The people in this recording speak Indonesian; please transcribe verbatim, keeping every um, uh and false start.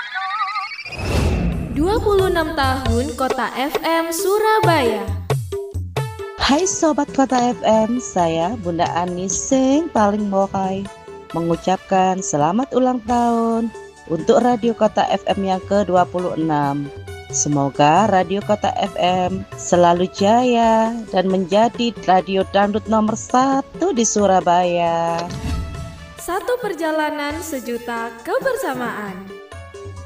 dua puluh enam tahun Kota F M Surabaya. Hai Sobat Kota F M, saya Bunda Anis sing paling mohai mengucapkan selamat ulang tahun untuk Radio Kota F M yang ke dua puluh enam. Semoga Radio Kota F M selalu jaya dan menjadi radio dangdut nomor satu di Surabaya. Satu perjalanan sejuta kebersamaan.